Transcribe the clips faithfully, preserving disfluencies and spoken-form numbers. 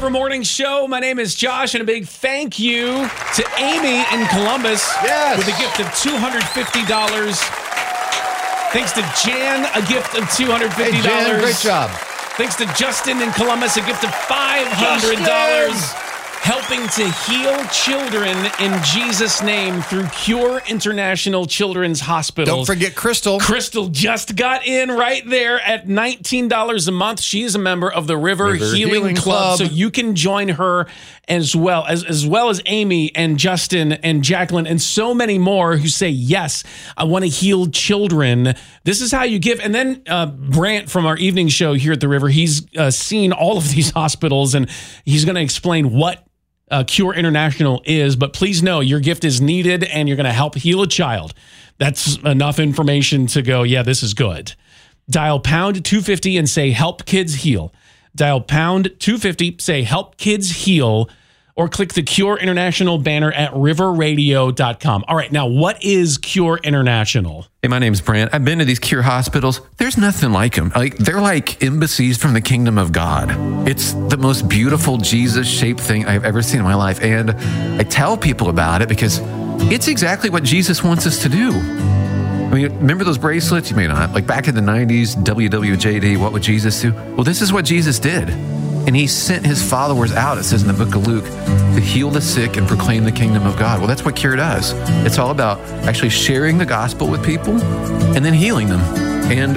River Morning Show. My name is Josh, and a big thank you to Amy in Columbus yes. with a gift of two hundred fifty dollars. Thanks to Jan, a gift of two hundred fifty dollars. Hey, Jan, great job. Thanks to Justin in Columbus, a gift of five hundred dollars. Justin! Helping to heal children in Jesus' name through Cure International Children's Hospital. Don't forget Crystal. Crystal just got in right there at nineteen dollars a month. She is a member of the River, River Healing, Healing Club, Club, so you can join her as well as as well as Amy and Justin and Jacqueline and so many more who say, yes, I want to heal children. This is how you give. And then uh, Brant from our evening show here at the River, he's uh, seen all of these hospitals, and he's going to explain what Uh, Cure International is, but please know your gift is needed and you're going to help heal a child. That's enough information to go, yeah, this is good. Dial pound two fifty and say help kids heal. Dial pound two fifty, say help kids heal, or click the Cure International banner at river radio dot com. All right, now what is Cure International? Hey, my name's Brant. I've been to these Cure hospitals. There's nothing like them. Like, they're like embassies from the kingdom of God. It's the most beautiful Jesus-shaped thing I've ever seen in my life. And I tell people about it because it's exactly what Jesus wants us to do. I mean, remember those bracelets? You may not. Like back in the nineties, W W J D, what would Jesus do? Well, this is what Jesus did. And he sent his followers out, it says in the book of Luke, to heal the sick and proclaim the kingdom of God. Well, that's what Cure does. It's all about actually sharing the gospel with people and then healing them. And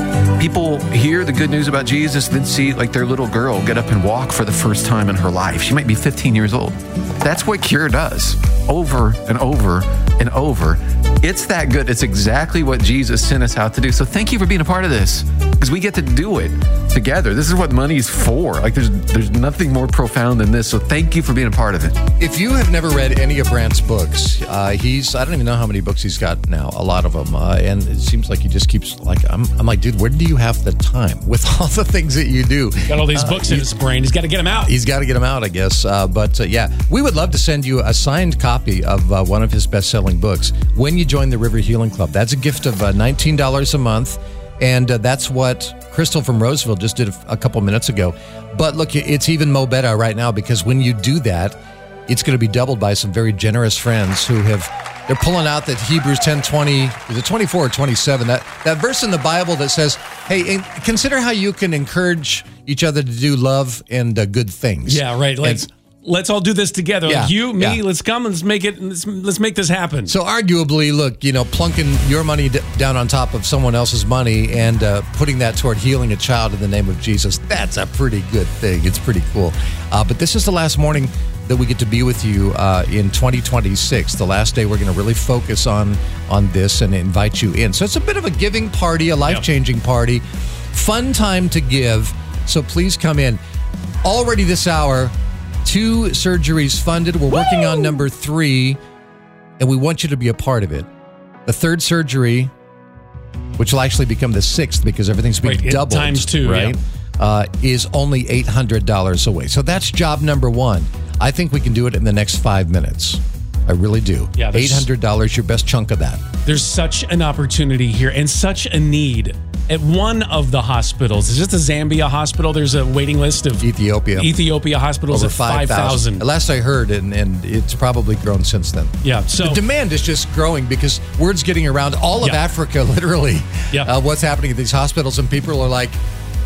people hear the good news about Jesus, then see like their little girl get up and walk for the first time in her life. She might be fifteen years old. That's what Cure does over and over and over. It's that good. It's exactly what Jesus sent us out to do. So thank you for being a part of this, because we get to do it together. This is what money's for. Like there's there's nothing more profound than this. So thank you for being a part of it. If you have never read any of Brant's books, uh, he's, I don't even know how many books he's got now, a lot of them. Uh, and it seems like he just keeps like, I'm, I'm like, dude, where do you have the time with all the things that you do? Got all these Uh, books in his brain. He's got to get them out. He's got to get them out, I guess. Uh, but uh, yeah, we would love to send you a signed copy of uh, one of his best-selling books when you join the River Healing Club. That's a gift of uh, nineteen dollars a month. And uh, that's what Crystal from Roseville just did a, a couple minutes ago. But look, it's even mo better right now, because when you do that, it's going to be doubled by some very generous friends who have, they're pulling out that Hebrews ten twenty, is it twenty-four or twenty-seven? That, that verse in the Bible that says, hey, consider how you can encourage each other to do love and uh, good things. Yeah, right. Let's And, let's all do this together. Yeah, Like you, me, yeah. let's come and let's make it. Let's, let's make this happen. So arguably, look, you know, plunking your money d- down on top of someone else's money and uh, putting that toward healing a child in the name of Jesus, that's a pretty good thing. It's pretty cool. Uh, but this is the last morning that we get to be with you uh, in twenty twenty-six. The last day we're going to really focus on on this and invite you in. So it's a bit of a giving party, a life-changing party, fun time to give. So please come in. Already this hour, two surgeries funded. We're working on number three, and we want you to be a part of it. The third surgery, which will actually become the sixth because everything's being Right, it- doubled. times two, right? yeah. Uh, is only eight hundred dollars away. So that's job number one. I think we can do it in the next five minutes. I really do. Yeah, there's- eight hundred dollars, your best chunk of that. There's such an opportunity here and such a need at one of the hospitals. Is this the Zambia hospital? There's a waiting list of Ethiopia. Ethiopia hospitals Over at five thousand. Last I heard, and, and it's probably grown since then. Yeah, so The demand is just growing because word's getting around all of Yeah. Africa, literally. Yeah. Uh, what's happening at these hospitals, and people are like,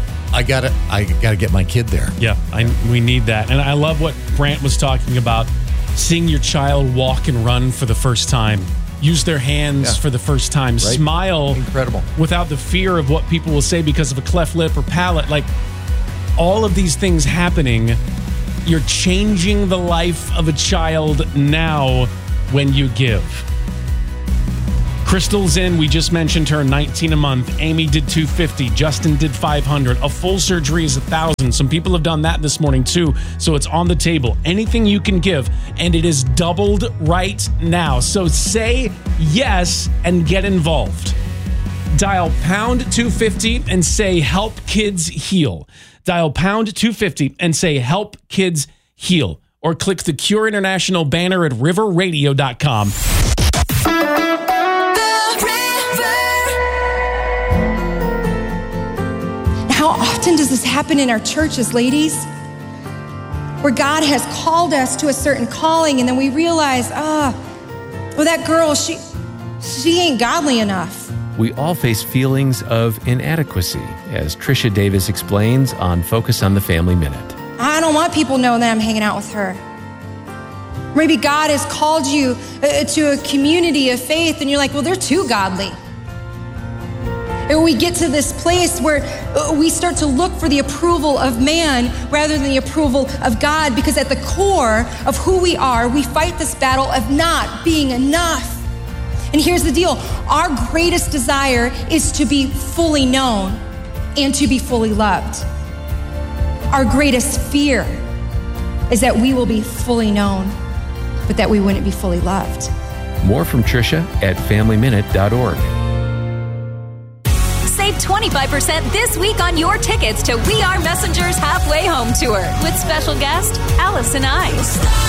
I gotta, I gotta get my kid there. yeah, I, we need that. And I love what Brant was talking about, seeing your child walk and run for the first time, use their hands Yeah. for the first time, Right. smile Incredible. without the fear of what people will say because of a cleft lip or palate. Like all of these things happening, you're changing the life of a child now when you give. Crystal's in. We just mentioned her, nineteen a month. Amy did two fifty. Justin did five hundred. A full surgery is one thousand. Some people have done that this morning too, so it's on the table. Anything you can give, and it is doubled right now. So say yes and get involved. Dial pound two fifty and say help kids heal. Dial pound two fifty and say help kids heal. Or click the Cure International banner at river radio dot com. How often does this happen in our churches, ladies? where God has called us to a certain calling, and then we realize, ah, oh, well, that girl, she, she ain't godly enough. We all face feelings of inadequacy, as Trisha Davis explains on Focus on the Family Minute. I don't want people knowing that I'm hanging out with her. Maybe God has called you to a community of faith, and you're like, well, they're too godly. And we get to this place where we start to look for the approval of man rather than the approval of God, because at the core of who we are, we fight this battle of not being enough. And here's the deal. Our greatest desire is to be fully known and to be fully loved. Our greatest fear is that we will be fully known, but that we wouldn't be fully loved. More from Trisha at family minute dot org. Save twenty-five percent this week on your tickets to We Are Messengers Halfway Home Tour with special guest Allison Ives.